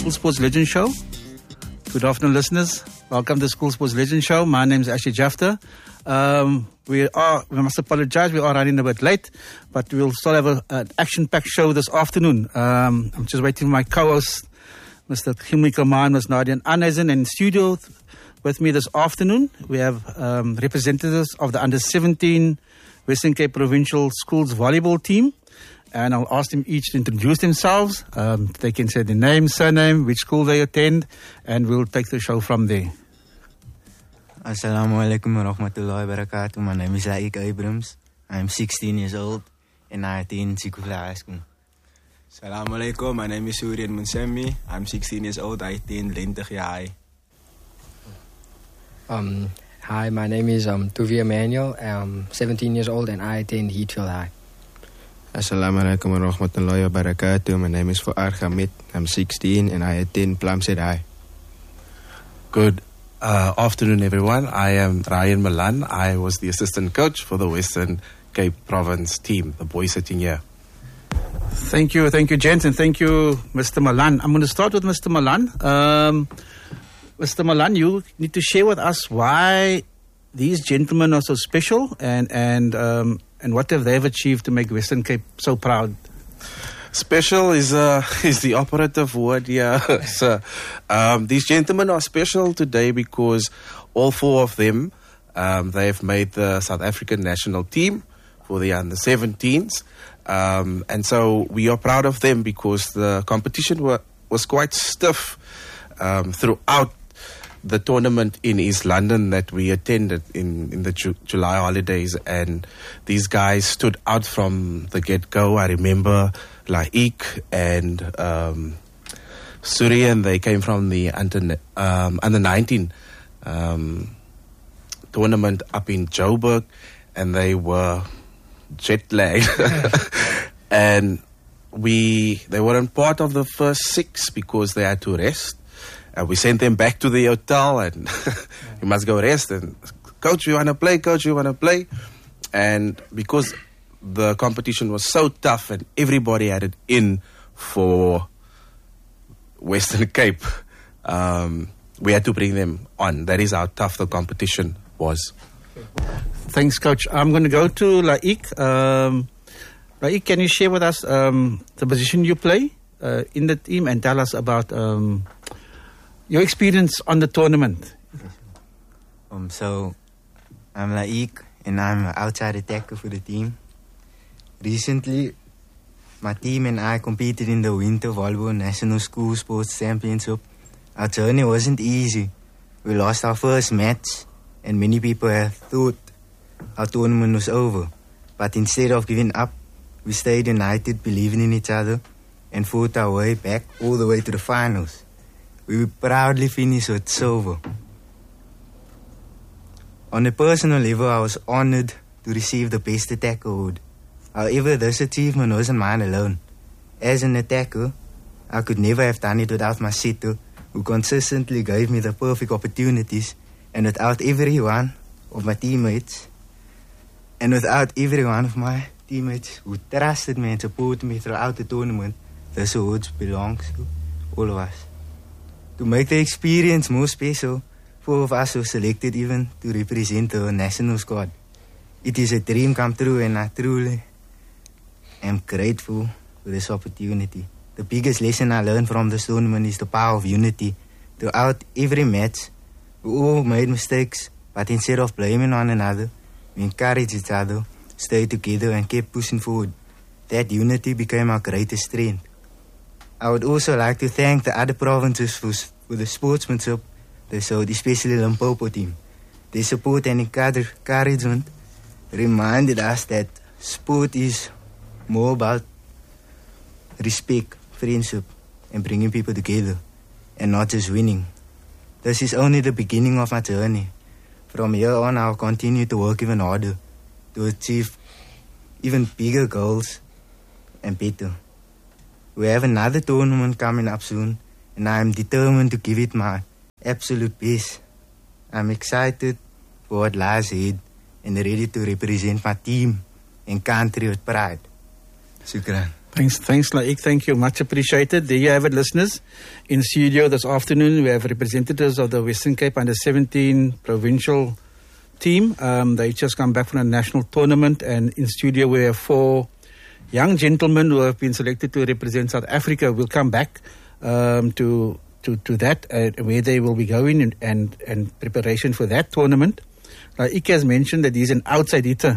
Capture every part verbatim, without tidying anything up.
School Sports Legend Show. Good afternoon, listeners. Welcome to the School Sports Legend Show. My name is Ashley Jafta. Um, we are, we must apologize, we are running a bit late, but we'll still have a, an action-packed show this afternoon. Um, I'm just waiting for my co-host, Mister Hilmi Kaman, Miz Nadia Anezen, in studio with me this afternoon. We have um, representatives of the under seventeen Western Cape Provincial Schools volleyball team. And I'll ask them each to introduce themselves. Um, they can say their name, surname, which school they attend, and we'll take the show from there. Assalamu alaikum wa rahmatullahi wa barakatuh. My name is Laik Abrams. I'm sixteen years old and I attend Sikufla High School. Assalamu alaikum. My name is Suryan Munsemi. I'm sixteen years old. I attend Lenteghe High. Um, hi, my name is um, Tuvi Emmanuel. I'm seventeen years old and I attend Heathfield High. Assalamu alaikum wa rahmatullahi wa barakatuh. My name is Fuad Hamid. I'm sixteen and I attend Plumstead High. Good uh, afternoon, everyone. I am Ryan Milan. I was the assistant coach for the Western Cape Province team, the boys sitting here. Thank you, thank you, gents, and thank you, Mister Milan. I'm going to start with Mister Milan. Um, Mister Milan, you need to share with us why these gentlemen are so special and and um, and what have they achieved to make Western Cape so proud? Special is uh, is the operative word here. So, um, these gentlemen are special today because all four of them, um, they've made the South African national team for the under seventeens. Um, and so we are proud of them because the competition were, was quite stiff um, throughout the tournament in East London that we attended in, in the Ju- July holidays, and these guys stood out from the get-go. I remember Laik and um, Suryan, they came from the under, um, under nineteen um, tournament up in Joburg, and they were jet-lagged. And we they weren't part of the first six because they had to rest. Uh, we sent them back to the hotel and you must go rest. And coach, we want to play, coach, we want to play. And because the competition was so tough and everybody had it in for Western Cape, um, we had to bring them on. That is how tough the competition was. Thanks, coach. I'm going to go to Laik. Um, Laik, can you share with us um, the position you play uh, in the team and tell us about Um, your experience on the tournament? Um, so, I'm Laik and I'm an outside attacker for the team. Recently, my team and I competed in the Winter Volleyball National School Sports Championship. Our journey wasn't easy. We lost our first match and many people have thought our tournament was over. But instead of giving up, we stayed united, believing in each other, and fought our way back all the way to the finals. We proudly finished with silver. On a personal level, I was honored to receive the Best Attacker award. However, this achievement wasn't mine alone. As an attacker, I could never have done it without my setter, who consistently gave me the perfect opportunities, and without every one of my teammates, and without every one of my teammates who trusted me and supported me throughout the tournament, this award belongs to all of us. To make the experience more special, four of us were selected even to represent the national squad. It is a dream come true and I truly am grateful for this opportunity. The biggest lesson I learned from this tournament is the power of unity. Throughout every match, we all made mistakes, but instead of blaming one another, we encouraged each other, stayed together and kept pushing forward. That unity became our greatest strength. I would also like to thank the other provinces for, for the sportsmanship they showed, especially the Limpopo team. Their support and encouragement reminded us that sport is more about respect, friendship, and bringing people together, and not just winning. This is only the beginning of my journey. From here on, I'll continue to work even harder to achieve even bigger goals and better. We have another tournament coming up soon, and I am determined to give it my absolute best. I'm excited for what lies ahead and ready to represent my team and country with pride. Shukran. Thanks, thanks, Laik. Thank you. Much appreciated. There you have it, listeners. In studio this afternoon, we have representatives of the Western Cape under seventeen provincial team. Um, they just come back from a national tournament, and in studio we have four young gentlemen who have been selected to represent South Africa. We'll come back um, to to to that, uh, where they will be going and, and, and preparation for that tournament. Uh, Ike has mentioned that he's an outside hitter.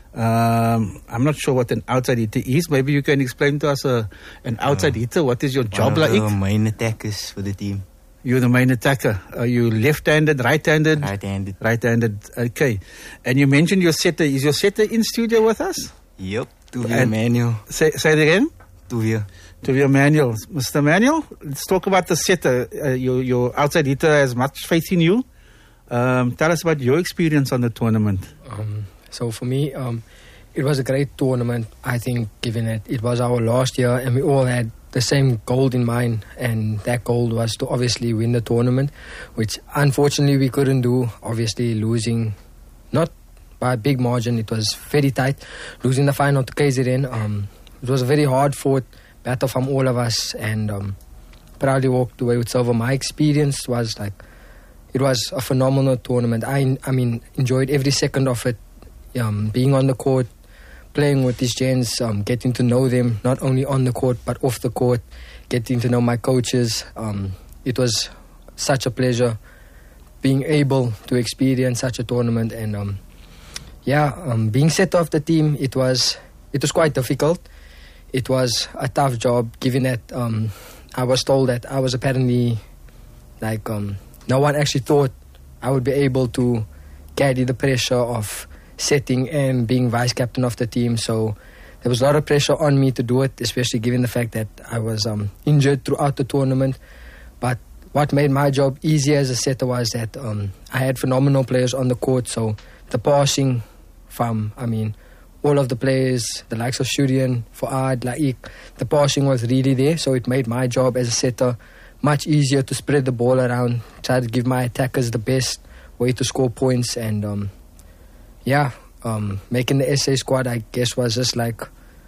Um, I'm not sure what an outside hitter is. Maybe you can explain to us uh, an outside uh, hitter. What is your job like? One of the main attackers for the team. You're the main attacker. Are you left-handed, right-handed? Right-handed. Right-handed. Okay. And you mentioned your setter. Is your setter in studio with us? Yep. Tuvia Manuel. Say, say it again. Tuvia. Tuvia Manuel. Mister Manuel, let's talk about the setter. Uh, your, your outside hitter has much faith in you. Um, tell us about your experience on the tournament. Um, so for me, um, it was a great tournament. I think, given that it was our last year and we all had the same goal in mind, and that goal was to obviously win the tournament, which unfortunately we couldn't do. Obviously losing, not by a big margin, it was very tight. Losing the final to K Z N, um, it was a very hard fought battle from all of us, and um, proudly walked away with silver. My experience was like, it was a phenomenal tournament. I, I mean, enjoyed every second of it. Um, being on the court, playing with these gents, um, getting to know them, not only on the court but off the court, getting to know my coaches. Um, it was such a pleasure being able to experience such a tournament. And um, yeah, um, being set off the team, it was it was quite difficult. It was a tough job, given that um, I was told that I was apparently like um, no one actually thought I would be able to carry the pressure of setting and being vice captain of the team. So there was a lot of pressure on me to do it, especially given the fact that I was um, injured throughout the tournament. But what made my job easier as a setter was that um, I had phenomenal players on the court. So the passing from, I mean, all of the players, the likes of Shurian, Fuad, Laik, the passing was really there. So it made my job as a setter much easier to spread the ball around, try to give my attackers the best way to score points. And um, yeah, um, making the S A squad, I guess, was just like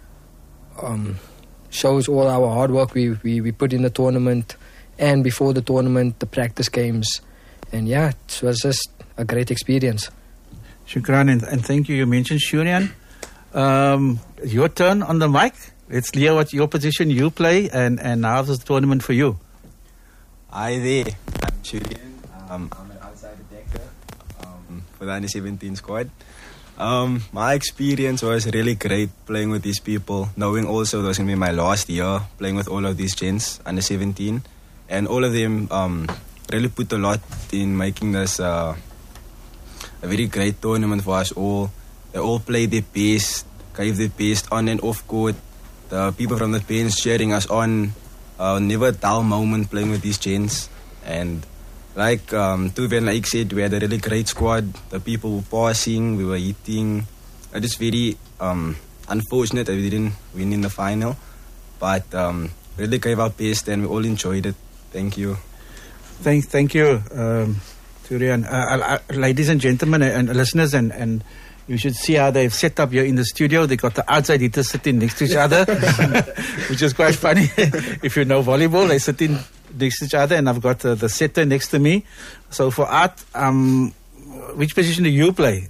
um, shows all our hard work we, we, we put in the tournament, and before the tournament, the practice games. And yeah, it was just a great experience. Shukran, and, and thank you. You mentioned Shurian. Um, your turn on the mic. Let's hear what your position you play, and, and how was the tournament for you? Hi there, I'm Shurian. Um, I'm an outside attacker um, for the under seventeen squad. Um, my experience was really great playing with these people, knowing also it was going to be my last year playing with all of these gents under seventeen. And all of them um, really put a lot in making this uh, a very great tournament for us all. They all played their best, gave their best on and off court. The people from the bench cheering us on. Uh, never a dull moment playing with these gents. And like um, Tuvia and Laik said, we had a really great squad. The people were passing, we were hitting. It is very um, unfortunate that we didn't win in the final. But um, really gave our best and we all enjoyed it. Thank you. Thank, thank you, um, Turian. Uh, uh, ladies and gentlemen and, and listeners, and, and you should see how they've set up here in the studio. They got the outside hitters sitting next to each other, which is quite funny. If you know volleyball, they sit in next to each other, and I've got uh, the setter next to me. So for Art, um, which position do you play?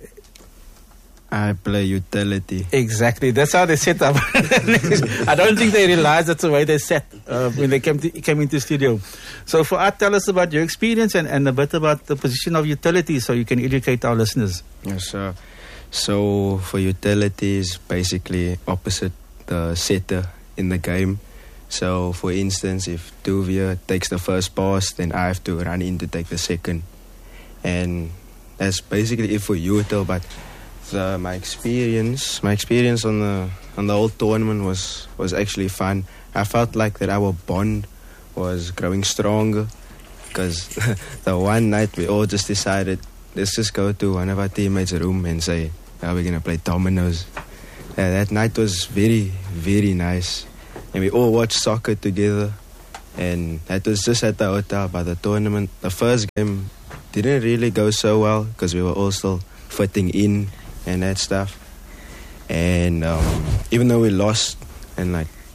I play utility. Exactly, that's how they set up. I don't think they realized that's the way they set uh, when they came to, came into the studio. So for Art, tell us about your experience and, and a bit about the position of utility, so you can educate our listeners. Yes, sir. So for utilities, basically opposite the setter in the game. So for instance, if Tuvia takes the first pass, then I have to run in to take the second. And that's basically it for util. But the, my experience, my experience on the on the whole tournament was was actually fun. I felt like that our bond was growing stronger, because the one night we all just decided, let's just go to one of our teammates' room and say, oh, we're going to play dominoes. Uh, that night was very, very nice. And we all watched soccer together. And that was just at the hotel. But the tournament, the first game didn't really go so well, because we were all still fitting in and that stuff. And um, even though we lost, and like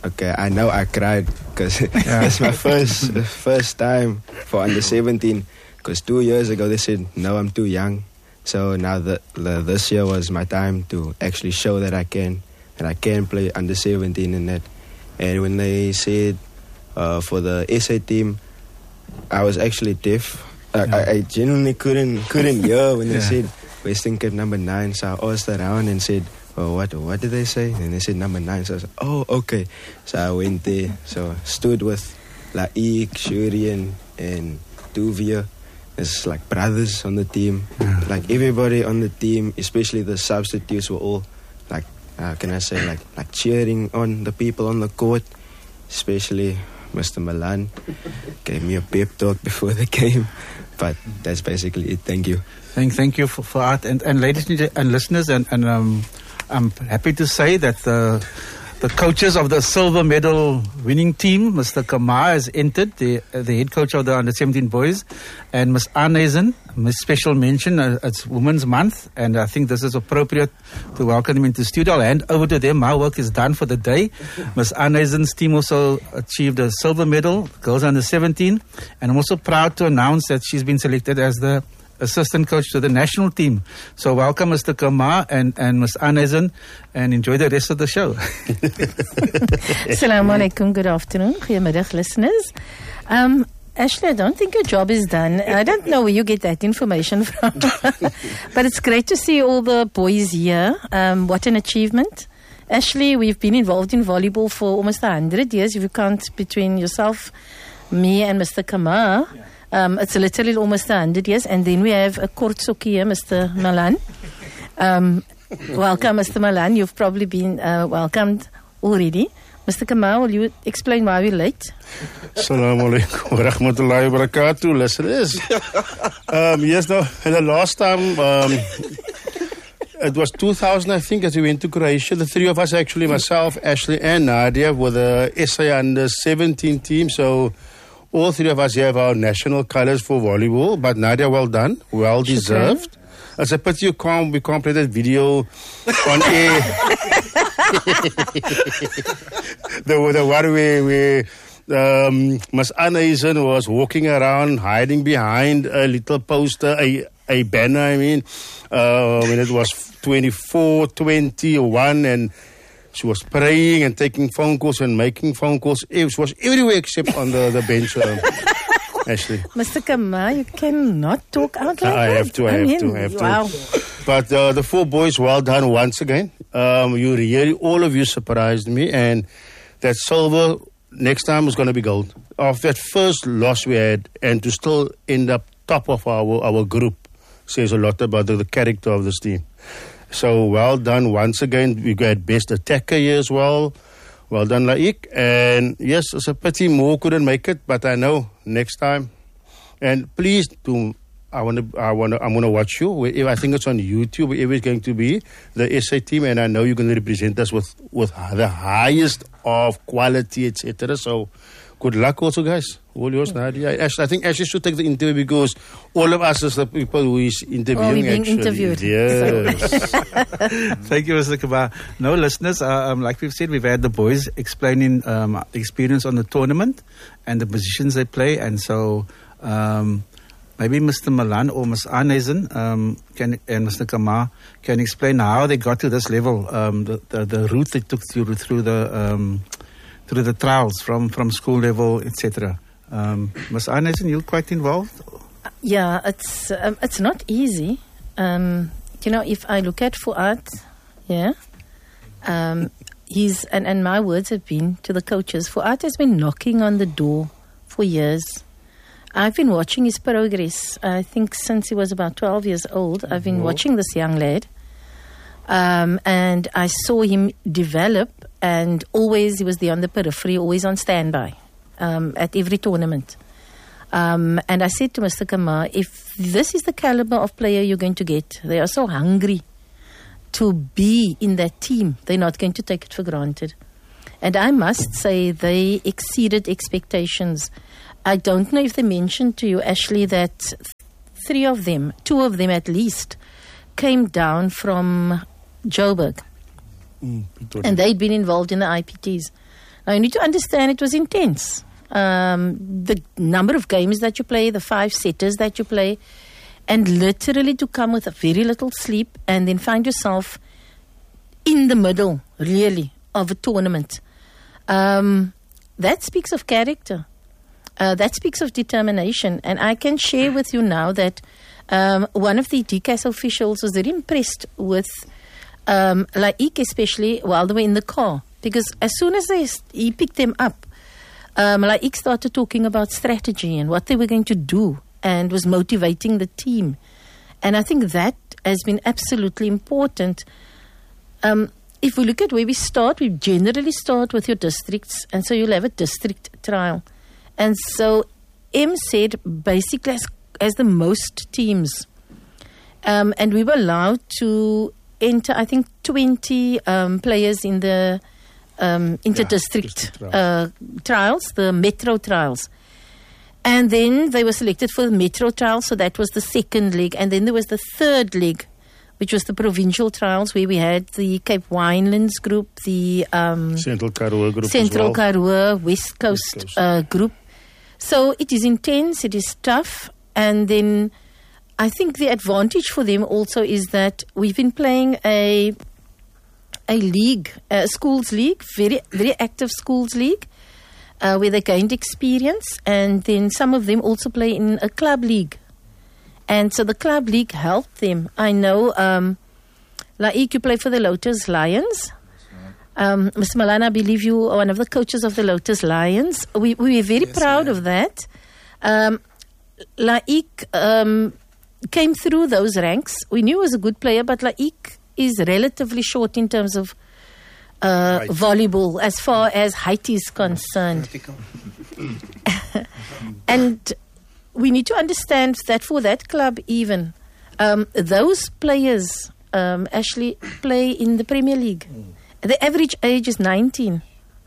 okay, I know I cried because it's my first first time for under seventeen. Because two years ago they said, no, I'm too young. So now the, the, this year was my time to actually show that I can, and I can play under seventeen in that. And when they said uh, for the S A team, I was actually deaf. I, Yeah. I, I genuinely couldn't couldn't hear when they Yeah. said Western Cape number nine. So I asked around and said, oh, what what did they say? And they said number nine. So I was like, oh, okay. So I went there. So I stood with Laik, Shurian, and Duvia. It's like brothers on the team. Yeah. Like everybody on the team, especially the substitutes, were all like, how can I say, like like cheering on the people on the court. Especially Mister Milan gave me a pep talk before the game. But that's basically it. Thank you. Thank, thank you for, for Art. And, and ladies and, and listeners, and, and um, I'm happy to say that the, the coaches of the silver medal winning team, Mister Kamar, has entered, the, the head coach of the under seventeen boys, and Miss Arnezen, Miss Special Mention, uh, it's Women's Month, and I think this is appropriate to welcome them into studio. I'll hand over to them. My work is done for the day. Miss Arnezen's team also achieved a silver medal, girls under seventeen, and I'm also proud to announce that she's been selected as the assistant coach to the national team. So welcome Mister Kamar and, and Miss Arnezen, and enjoy the rest of the show. Assalamu alaikum, good afternoon. Goeiemiddag, listeners. Um, Ashley, I don't think your job is done. I don't know where you get that information from. But it's great to see all the boys here. Um, what an achievement. Ashley, we've been involved in volleyball for almost a hundred years. If you count between yourself, me and Mister Kamar, um, it's literally almost a hundred years. And then we have a kort sokkie here, Mister Malan. Um, welcome, Mister Malan. You've probably been uh, welcomed already. Mister Kamar, will you explain why we're late? Assalamu alaikum wa rahmatullahi wa barakatuh, listeners. um, yes, no, and the last time, um, it was two thousand, I think, as we went to Croatia. The three of us, actually, myself, Ashley, and Nadia, were the S A under seventeen team. So all three of us here have our national colours for volleyball. But Nadia, well done, well deserved. It's a pity you can't, we can't play that video on air. the, the one where, where um, Miss Arnezen was walking around, hiding behind a little poster, a, a banner, I mean, uh, when it was twenty-four, twenty-one, and she was praying and taking phone calls and making phone calls. It was everywhere except on the, the bench. Um, Ashley. Mister Kamar, you cannot talk out like I that. have to, I, I have mean, to, I have wow. to. But uh, the four boys, well done once again. Um, you really, all of you surprised me. And that silver next time is going to be gold. After that first loss we had, and to still end up top of our, our group, says a lot about the, the character of this team. So well done once again. We got best attacker here as well. Well done, Laik. And yes, it's a pity more couldn't make it, but I know next time. And please, do I want to, I want to, I'm going to watch you. Wherever, I think it's on YouTube. Wherever it's going to be, the S A team, and I know you're going to represent us with with the highest of quality, et cetera. So, good luck, also, guys. All yours, Nadia. Ash, I think Ashley should take the interview because all of us is the people who is interviewing. Oh, we're being actually. interviewed. Yes. Thank you, Mister Kamar. No, listeners, uh, um, like we've said, we've had the boys explaining um, experience on the tournament and the positions they play. And so um, maybe Mister Malan or Miss Arnezen um, can, and Mister Kamar can explain how they got to this level, um, the, the, the route they took through, through, the, um, through the trials from, from school level, et cetera. Um, Miss Arnezen, you're quite involved? Yeah, it's um, it's not easy. Um, you know, if I look at Fuad, yeah, um, he's and, and my words have been to the coaches. Fuad has been knocking on the door for years. I've been watching his progress. I think since he was about twelve years old, I've been Mm-hmm. watching this young lad, um, and I saw him develop. And always he was there on the periphery, always on standby. Um, at every tournament. Um, and I said to Mister Kamar, if this is the caliber of player you're going to get, they are so hungry to be in that team, they're not going to take it for granted. And I must say they exceeded expectations. I don't know if they mentioned to you, Ashley, that three of them, two of them at least, came down from Joburg. Mm, and they'd been involved in the I P Ts. Now, you need to understand it was intense. Um, the number of games that you play, the five setters that you play, and literally to come with a very little sleep and then find yourself in the middle, really, of a tournament. Um, that speaks of character. Uh, that speaks of determination. And I can share with you now that um, one of the D C A S officials was very impressed with um, Laik, especially while they were in the car. Because as soon as they, he picked them up, um, Laik started talking about strategy and what they were going to do, and was motivating the team. And I think that has been absolutely important. Um, if we look at where we start, we generally start with your districts, and so you'll have a district trial. And so M said basically has, has the most teams. Um, and we were allowed to enter, I think, twenty um, players in the um, inter-district yeah, uh, trials, the metro trials. And then they were selected for the metro trials, so that was the second leg. And then there was the third leg, which was the provincial trials, where we had the Cape Winelands group, the um, Central Karoo group Central as well. Karoo, West Coast, West Coast. Uh, group. So it is intense, it is tough. And then I think the advantage for them also is that we've been playing a a league, a schools league, very very active schools league, uh, where they gained experience. And then some of them also play in a club league. And so the club league helped them. I know, um, Laik, you play for the Lotus Lions. Um, Mister Malan, I believe you are one of the coaches of the Lotus Lions. We we were very Yes, proud ma'am. of that. Um, Laik um, came through those ranks. We knew he was a good player, but Laik is relatively short in terms of uh, Height. volleyball as far as height is concerned. And we need to understand that for that club even, um, those players um, actually play in the Premier League. The average age is nineteen.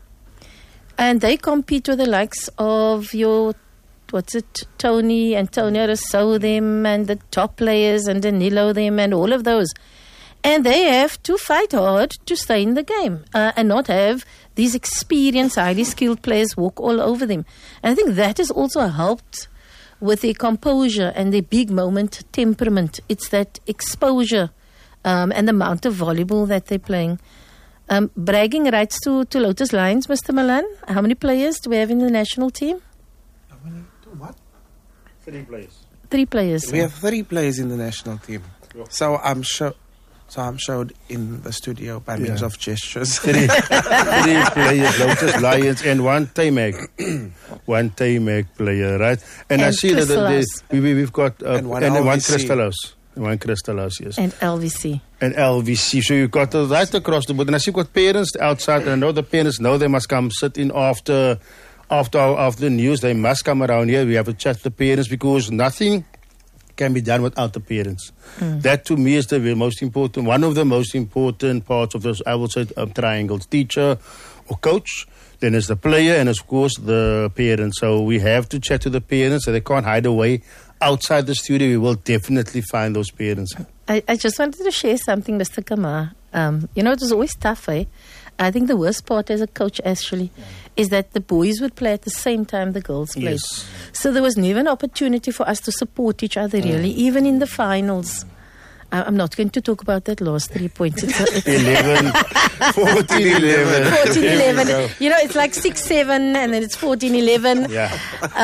And they compete with the likes of your, what's it, Tony, Antonio Rousseau them, and the top players, and Danilo them, and all of those. And they have to fight hard to stay in the game uh, and not have these experienced, highly skilled players walk all over them. And I think that has also helped with their composure and their big moment temperament. It's that exposure um, and the amount of volleyball that they're playing. Um, bragging rights to, to Lotus Lions, Mister Malan. How many players do we have in the national team? What? Three players. Three players. We have three players in the national team. So I'm sure. So I'm showed in the studio by means Yeah. of gestures. Three, three players, Lotus Lions, and one T-Mac. one T-Mac player, right? And, I And see that the, Crystal the, we, we, we've got uh, And one and then one L V C. Crystal House. One Crystal House, yes. And L V C. And L V C. So you've got uh, right across the board. And I see you've got parents outside, and I know the parents know they must come sit in after, after, after the news. They must come around here. We have to chat to the parents because nothing can be done without the parents. Mm. That to me is the very most important, one of the most important parts of this, I would say, um, triangles. Teacher or coach, then there's the player, and of course the parents. So we have to chat to the parents, so they can't hide away. Outside the studio, we will definitely find those parents. I, I just wanted to share something, Mister Kamar. Um, you know, it was always tough, eh? I think the worst part as a coach, actually, is that the boys would play at the same time the girls played. Yes. So there was never an opportunity for us to support each other, really, even in the finals. I, I'm not going to talk about that last three points. It's, it's eleven, fourteen, eleven. fourteen There we eleven. go. You know, it's like six seven, and then it's fourteen eleven. Yeah.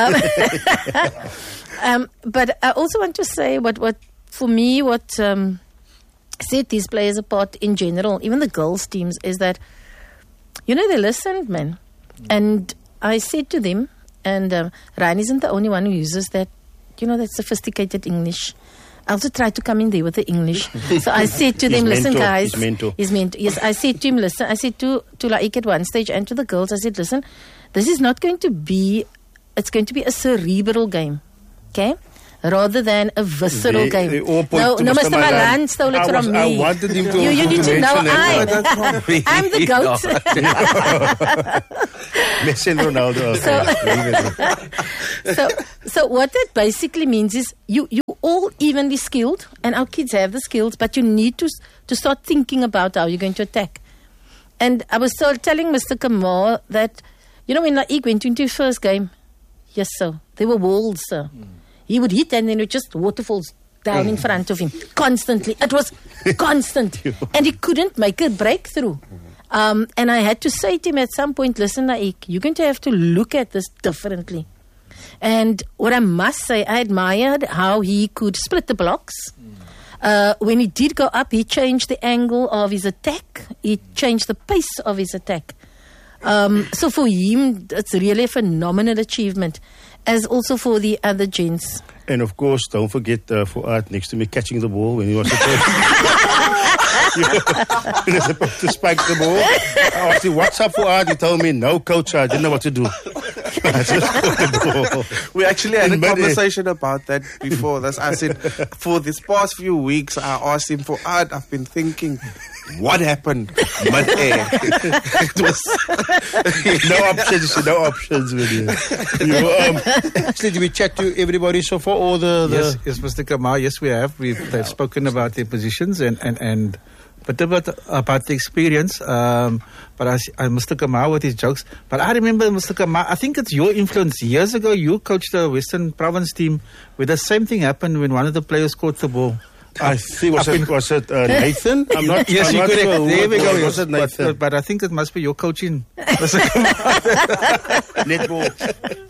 Um, um, but I also want to say what, what for me, what um, set these players apart in general, even the girls' teams, is that, you know, they listened, man. And I said to them, and um, Ryan isn't the only one who uses that, you know, that sophisticated English. I also tried to come in there with the English. So I said to His them, listen, mentor, guys. his mentor. His mentor. Yes, I said to him, listen, I said to, to Laik at one stage and to the girls, I said, listen, this is not going to be, it's going to be a cerebral game, okay? Rather than a visceral They- game. they all point no, to no, Mister Mister Malan. Malan stole it I from was- me. I wanted him to- You, you to need to know mention it. I'm, That's not me. I'm the goat. Messi and Ronaldo. Okay. so, so what that basically means is you you all evenly skilled, and our kids have the skills, but you need to s- to start thinking about how you're going to attack. and I was so telling Mister Kamal that, you know, when Laik went into his first game, yes, sir, there were walls, sir. Mm. He would hit and then it would just waterfalls down mm. in front of him constantly. It was constant. And he couldn't make a breakthrough. Um, and I had to say to him at some point, listen, Laik, you're going to have to look at this differently. And what I must say, I admired how he could split the blocks. Mm. Uh, when he did go up, he changed the angle of his attack. He changed the pace of his attack. Um, so for him, it's really a phenomenal achievement, as also for the other gents. And of course, don't forget uh, Fuad next to me catching the ball when he was supposed to, he was supposed to spike the ball. I asked him, what's up, Fuad? He told me, no, coach, I didn't know what to do. I just caught the ball. We actually had In a mid-air. conversation about that before this. I said, for this past few weeks, I asked him, Fuad, I've been thinking, what happened mid-air? It was no options, no options with you. you um, actually, did we chat to everybody so far? All the, the Yes, yes, Mister Kamar. Yes, we have. We've they've spoken about their positions and and and but about about the experience. Um, but I, I Mister Kamar with his jokes. But I remember Mister Kamar. I think it's your influence. Years ago, you coached the Western Province team, where the same thing happened when one of the players caught the ball. I think was it, was it uh, Nathan? I'm not. Yes, I'm you not correct. sure who There it we go. was. Yes. Was it Nathan? But, but I think it must be your coaching. Netball.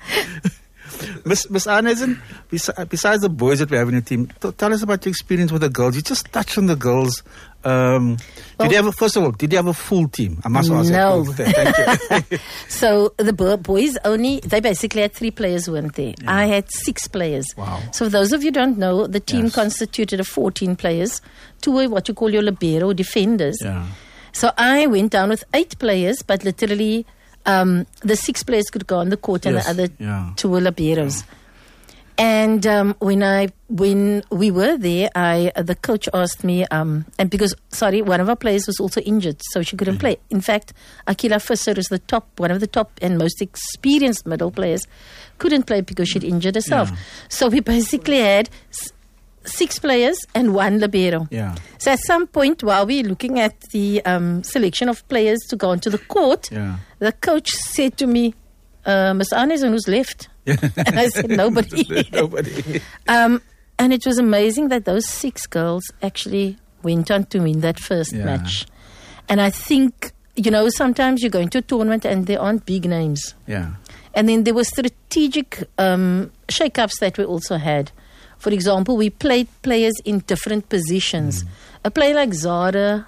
Miss Miss Arnezen, besi- besides the boys that we have in your team, t- tell us about your experience with the girls. You just touched on the girls. Um, Well- did you have a, first of all, did you have a full team? I must ask No. that. Thank you. So the bo- boys only, they basically had three players, weren't they? I had six players. Wow. So for those of you who don't know, the team Yes. constituted of fourteen players. Two were what you call your libero defenders. Yeah. So I went down with eight players, but literally um, the six players could go on the court and Yes, the other yeah. two were liberos. And um, when I when we were there, I uh, the coach asked me, um, and because sorry, one of our players was also injured, so she couldn't play. In fact, Akila Fisser is the top, one of the top and most experienced middle players, couldn't play because she'd injured herself. Yeah. So we basically had s- six players and one libero. Yeah. So at some point, while we were looking at the um, selection of players to go onto the court, Yeah. the coach said to me, uh, Miss Arneson, who's left? And I said, nobody. Nobody. Um, and it was amazing that those six girls actually went on to win that first Yeah. match. And I think, you know, sometimes you go into a tournament and there aren't big names. Yeah. And then there were strategic um, shake-ups that we also had. For example, we played players in different positions. A player like Zara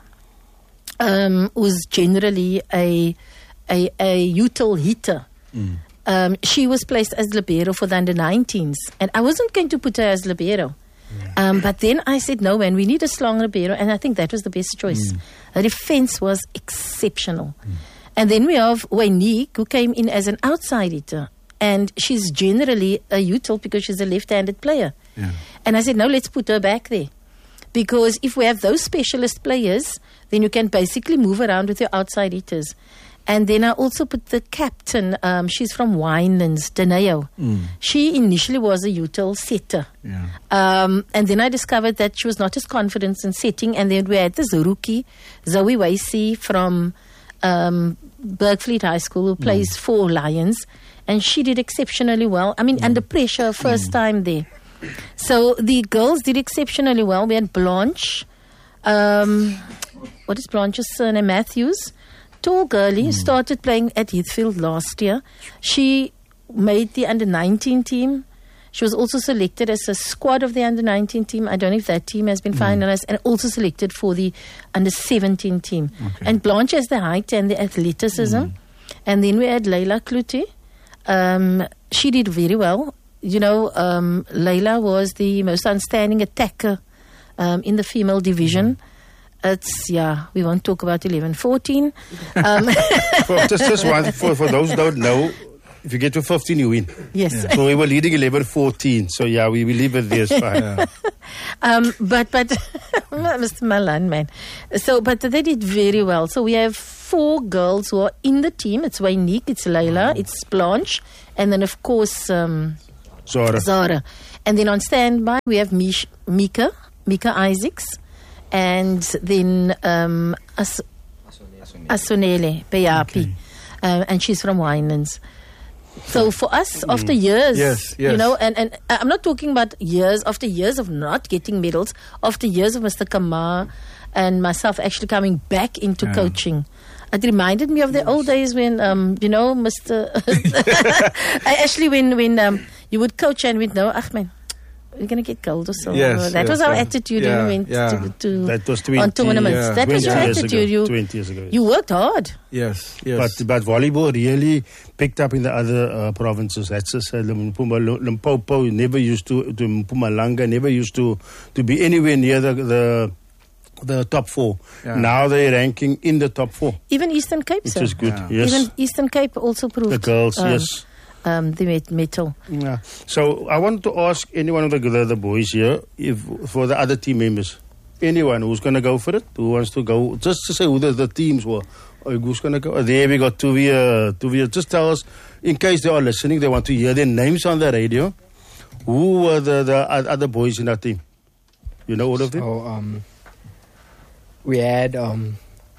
um, was generally a, a, a util hitter. Mm. Um, she was placed as libero for the under nineteens. And I wasn't going to put her as libero. Um, but then I said, no, man, we need a strong libero. And I think that was the best choice. Mm. Her defense was exceptional. And then we have Waynique, who came in as an outside hitter. And she's generally a util because she's a left-handed player. Yeah. And I said, no, let's put her back there. Because if we have those specialist players, then you can basically move around with your outside hitters. And then I also put the captain, um, she's from Winelands, Daneo. Mm. She initially was a util setter. Yeah. Um, and then I discovered that she was not as confident in setting. And then we had this rookie, Zoe Wasey from um, Bergfleet High School, who plays for Lions. And she did exceptionally well. I mean, under pressure, first time there. So the girls did exceptionally well. We had Blanche. Um, what is Blanche's surname? Matthews. Tall girlie, started playing at Heathfield last year. She made the under nineteen team. She was also selected as a squad of the under nineteen team. I don't know if that team has been finalized. And also selected for the under seventeen team. Okay. And Blanche has the height and the athleticism. And then we had Leila Klute. Um, she did very well. You know, um, Leila was the most outstanding attacker um, in the female division. It's, yeah, we won't talk about eleven fourteen. Um, for, just, just one, for, for those who don't know, if you get to fifteen, you win. yes. So we were leading eleven fourteen. So yeah, we will leave it there. It's fine. Um, but, but, Mister Malan, man. So, but they did very well. So we have four girls who are in the team. It's Waynique, it's Leila, it's Blanche, and then, of course, um, Zara. Zara. And then on standby, we have Mish, Mika, Mika Isaacs, and then um, As- Asonele Peyapi, uh, and she's from Winelands. So for us, after years, Yes, yes. you know, and, and I'm not talking about years, after years of not getting medals, after years of Mister Kamar and myself actually coming back into Yeah. coaching. It reminded me of the old days when, um, you know, Mister I actually, when, when um, you would coach and we'd know, ach man, we're going to get gold or so. Yes, that yes, was our yeah. attitude Yeah, when we went yeah. to, to That was twenty, on tournaments. yeah, that was your twenty years attitude. ago, You, twenty years ago. you worked hard. Yes, yes. But but volleyball really picked up in the other uh, provinces. That's just uh, Limpopo, Limpopo never used to, to Mpumalanga never used to, to be anywhere near the the, the top four. Yeah. Now they're ranking in the top four, Even Eastern Cape, which sir. is good. Yeah. Yes, Even Eastern Cape also proved the girls. um, yes. um, the met- metal. Yeah. So I want to ask any one of the, the, the boys here, if for the other team members, anyone who's going to go for it, who wants to go, just to say who the, the teams were, or who's going to go. There we got Tuvia, Tuvia. Just tell us, in case they are listening, they want to hear their names on the radio. Who were the, the other boys in that team? You know all of them? So um, we had um,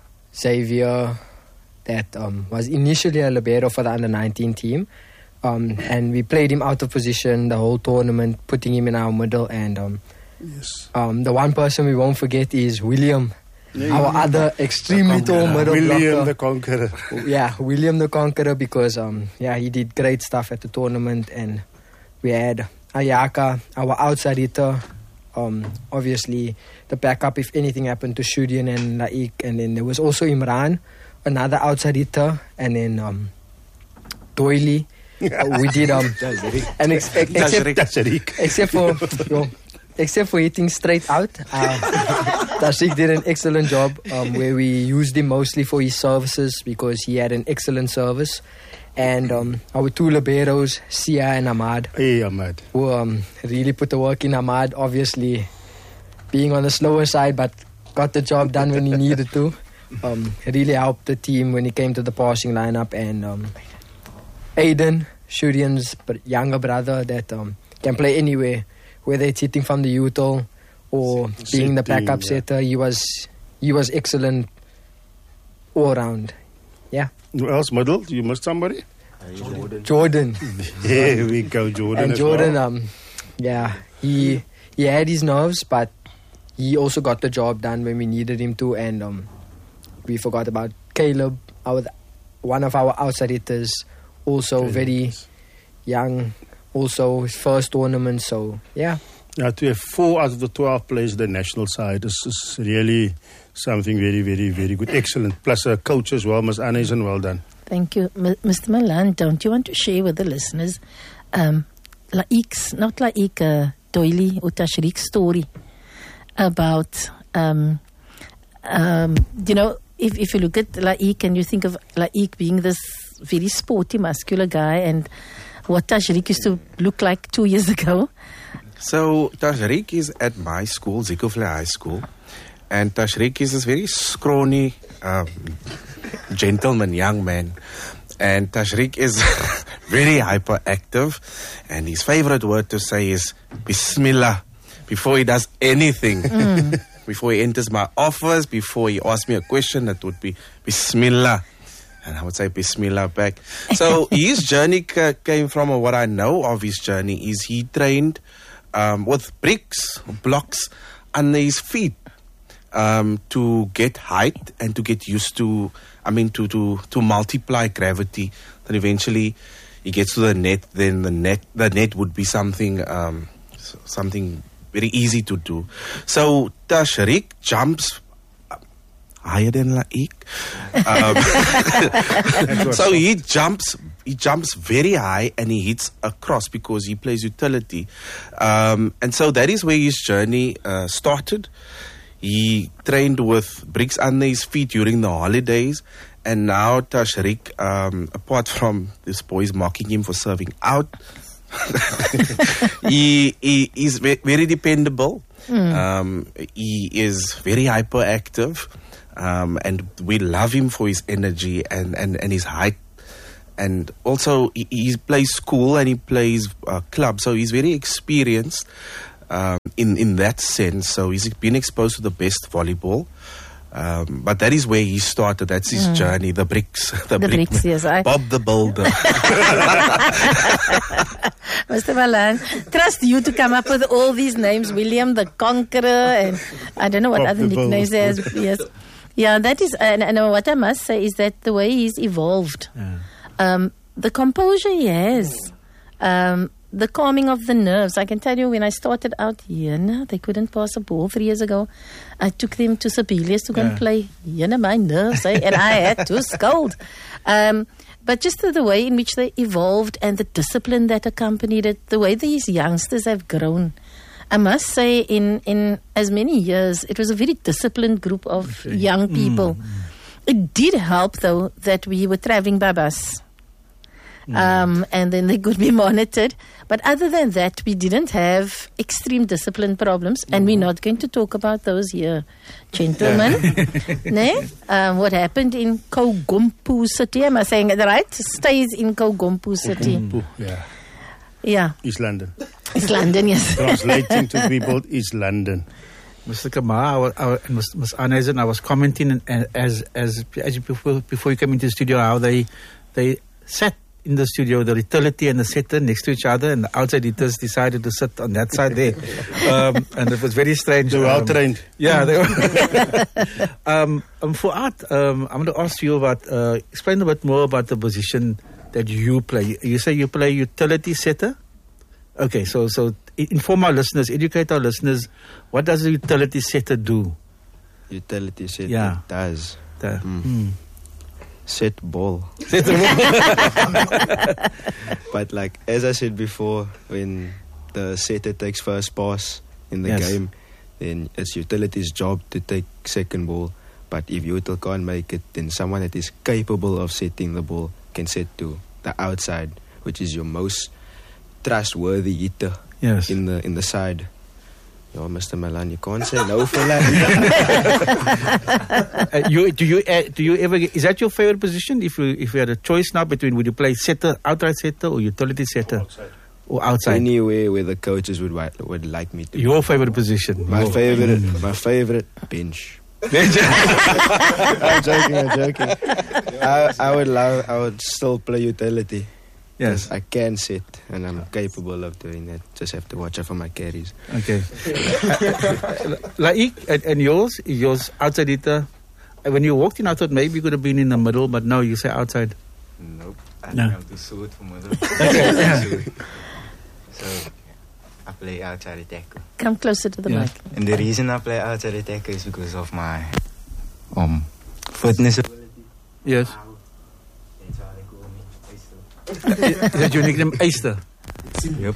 Xavier, that um, was initially a libero for the under nineteen team. Um, and we played him out of position the whole tournament, putting him in our middle. And um, Yes. um, the one person we won't forget is William, our other extremely tall middle William blocker. the Conqueror. Yeah, William the Conqueror, because um, yeah, he did great stuff at the tournament. And we had Ayaka, our outside hitter. Um, obviously, the backup if anything happened to Shudian and Laik. And then there was also Imran, another outside hitter. And then um, Doily. Uh, we did um, and ex- ex- except, That's it. except for yo, except for hitting straight out, uh, Tashik did an excellent job um, where we used him mostly for his services because he had an excellent service. And um, our two liberos, Sia and Ahmad, Hey, Ahmad. who um, really put the work in. Ahmad, obviously being on the slower side, but got the job done when he needed to. Um, really helped the team when it came to the passing lineup. And um, Aiden, Shudian's br- younger brother, that um, can play anywhere, whether it's hitting from the util or being the Setting, backup yeah. setter. He was he was excellent all around. Yeah, Who else? Middle? You missed somebody? Jordan. Here we go, Jordan. And as Jordan, well. um, yeah, he he had his nerves, but he also got the job done when we needed him to. And um, we forgot about Caleb, our one of our outside hitters, also Caleb, very yes. young, also his first tournament. So yeah, Now, to have four out of the twelve players on the national side is, is really something very, very, very good. Excellent. Plus a coach as well, Miz Anison, well done. Thank you. M- Mister Milan, don't you want to share with the listeners um, Laik's, not Laik, uh, Doily or Tashrik's story about, um, um, you know, if, if you look at Laik and you think of Laik being this very sporty, muscular guy, and what Tashrik used to look like two years ago. So Tashrik is at my school, Zikofle High School, and Tashrik is this very scrawny um, gentleman, young man, and Tashrik is very hyperactive, and his favorite word to say is Bismillah before he does anything. Mm. Before he enters my office, before he asks me a question, it would be Bismillah. And I would say Bismillah back. So his journey ca- came from, or what I know of his journey is he trained um, with bricks, blocks under his feet um, to get height and to get used to, I mean, to, to, to multiply gravity. Then eventually he gets to the net, then the net, the net would be something, um, s- something very easy to do. So Tashrik jumps higher than Laik. Um, so he jumps, he jumps very high and he hits across because he plays utility. Um, and so that is where his journey uh, started. He trained with bricks under his feet during the holidays. And now Tashrik, um, apart from this boys mocking him for serving out, he, he is ve- very dependable. Um, he is very hyperactive. Um, and we love him for his energy and, and, and his height. And also, he, he plays school and he plays uh, club. So he's very experienced um, in, in that sense. So he's been exposed to the best volleyball. Um, but that is where he started. That's his journey. The bricks, the, The brick bricks, man. yes, I- Bob the Builder. Mister Malan, trust you to come up with all these names. William the Conqueror, and I don't know what Bob other the nicknames Builder. there's. Yes. Yeah, that is, and, and what I must say is that the way he's evolved, Yeah. um, the composure he has, um, the calming of the nerves. I can tell you, when I started out here, no, they couldn't pass a ball three years ago. I took them to Sibelius to go Yeah. and play. You know, my nerves, eh? And I had to scold. Um, but just the, the way in which they evolved and the discipline that accompanied it, the way these youngsters have grown. I must say, in, in as many years, it was a very disciplined group of young people. It did help, though, that we were traveling by bus. Um, and then they could be monitored. But other than that, we didn't have extreme discipline problems. And we're not going to talk about those here, gentlemen. Ne? Um, what happened in Kogompu City, am I saying it right? Stays in Kogompu City. Pooh, yeah. Yeah, East London. it's London, yes. Translating to people, East London. Mister Kamar, I was, I was, and Miz Miz Arnezen, I was commenting and- and as as as you before before you came into the studio how they they sat in the studio, the utility and the setter next to each other, and the outside hitters decided to sit on that side there, um, and it was very strange. They were Um, well trained. Yeah, they were. um, um, for Art, um, I'm going to ask you about uh, explain a bit more about the position that you play. You say you play utility setter. Okay, so so inform our listeners, educate our listeners. What does a utility setter do? Utility set Yeah. it does. The, Mm. hmm. Set ball. But like as I said before, when the setter takes first pass in the Yes. game, then it's utility's job to take second ball. But if util can't make it, then someone that is capable of setting the ball can set to the outside, which is your most trustworthy hitter Yes. in the in the side. Yo, Mister Malan, you can't say no for that. Uh, you, do you uh, do you ever get, is that your favorite position? If you if you had a choice now between would you play setter, outright setter, or utility setter, Outside. or outside? Anywhere where the coaches would wi- would like me to. Your favorite position. My Your- favorite, my favorite bench. I'm joking, I'm joking. I, I would love, I would still play utility. Yes. I can sit, and I'm capable of doing that. Just have to watch out for my carries. Okay. Laik, and, and yours, yours outside hitter. Uh, When you walked in, I thought maybe you could have been in the middle, but no, you say outside. Nope. I No. think I'm too short for middle. So I play outside attacker. Come closer to the Yeah. mic. And the reason I play outside attacker is because of my um fitness ability. Yes. That's why they call me Oyster. Is that your nickname, Eister? Yep.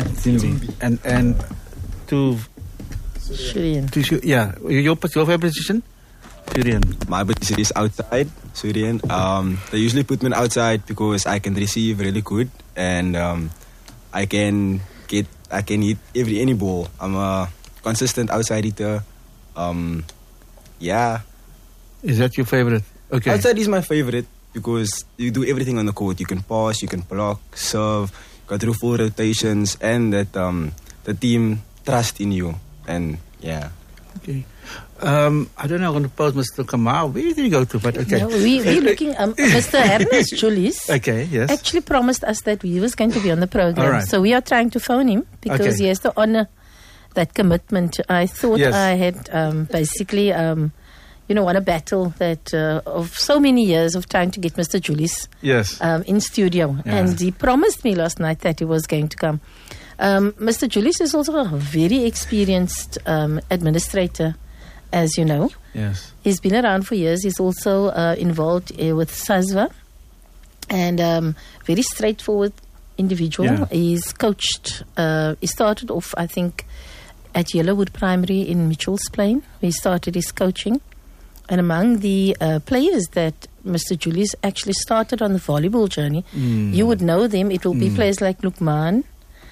And and to Shireen. to shoot, yeah, your your favorite position, Syrian. My position is outside, Syrian. Um, they usually put me outside because I can receive really good and um, I can get, I can hit every any ball. I'm a consistent outside hitter. Um, yeah, Is that your favorite? Okay. outside is my favorite because you do everything on the court. You can pass, you can block, serve, go through full rotations, and that um, the team trust in you. And yeah. Okay. Um, I don't know. I'm going to pose Mister Kamal. Where did he go to? But okay. No, we, we're looking, um, Mister Ernest Julius Okay. Yes. actually promised us that he was going to be on the program. All right. So we are trying to phone him because Okay. he has to honor that commitment. I thought Yes. I had um, basically, um, you know, won a battle that uh, of so many years of trying to get Mister Julius Yes. um, in studio. Yeah. And he promised me last night that he was going to come. Um, Mister Julius is also a very experienced um, administrator, as you know. Yes. He's been around for years. He's also uh, involved uh, with S A S V A and um, very straightforward individual. Yeah. He's coached, uh, he started off, I think, at Yellowwood Primary in Mitchell's Plain. He started his coaching. And among the uh, players that Mister Julius actually started on the volleyball journey, Mm. you would know them. It will be Mm. players like Lukman,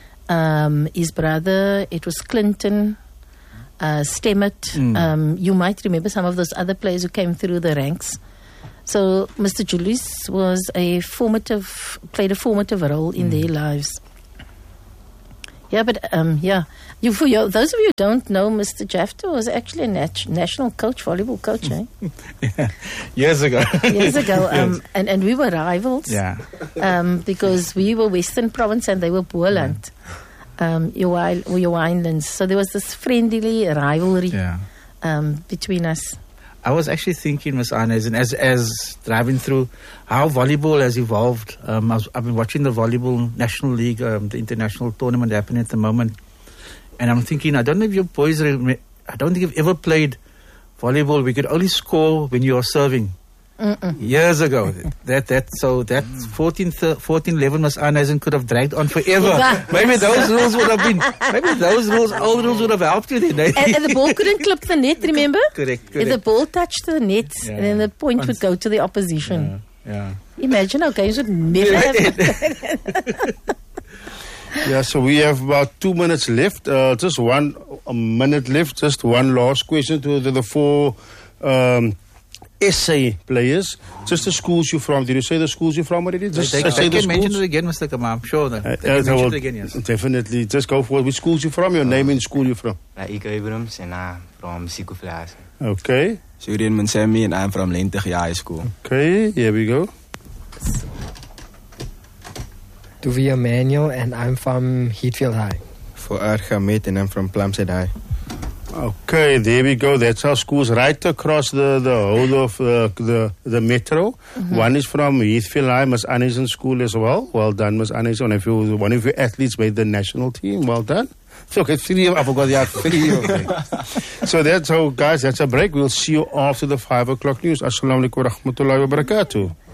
um, his brother, it was Clinton, uh, Stemmet. Mm. Um, you might remember some of those other players who came through the ranks. So Mister Julius was a formative, played a formative role in Mm. their lives. Yeah, but um, yeah, you for your, those of you who don't know, Mister Jafta was actually a nat- national coach, volleyball coach, eh? Yeah. Years ago. Years ago, um, and and we were rivals. Yeah. Um, because we were Western Province and they were Boerland, um, your your Winelands. So there was this friendly rivalry Yeah. um, between us. I was actually thinking, Miss Arnes, and as as driving through how volleyball has evolved. Um, I was, I've been watching the volleyball national league, um, the international tournament happening at the moment, and I'm thinking, I don't know if you boys, re- I don't think you've ever played volleyball. We could only score when you are serving. Mm-mm. Years ago, that that so that fourteen, fourteen, eleven Miss Arnes could have dragged on forever. Maybe those rules would have been. Maybe those rules, old rules, would have helped you then. eh? And, and the ball couldn't clip the net, remember? Correct, If correct. the ball touched the net, Yeah. and then the point would Once- go to the opposition. Yeah. yeah. Imagine how games would never have. Yeah, so we have about two minutes left. Uh, just one a minute left. Just one last question to the, the four um, S A players. Just the schools you're from. Did you say the schools you're from already? Just They, uh, they say the can mention schools. it again, Mister Kamar. I'm sure that Uh, they uh, can so mention we'll- it again, yes. Definitely. Just go for it. Which schools you from? Your name and school you're from. Like Iko Abrams and I'm from Sikoflas. Okay. Julian Mansemi and I'm from Lentig High School. Okay. Here we go. Duvia Manuel, and I'm from Heatfield High. For Argamet, and I'm from Plumstead High. Okay, there we go. That's our schools right across the, the whole of uh, the the metro. One is from Heathfield High, Miss Anison School as well. Well done, Miss Anison. One of you, one of your athletes made the national team. Well done. So, okay, three of I forgot. Yeah, three of them. So that's how, guys. That's a break. We'll see you after the five o'clock news. Assalamu alaikum wa rahmatullahi wa barakatuh.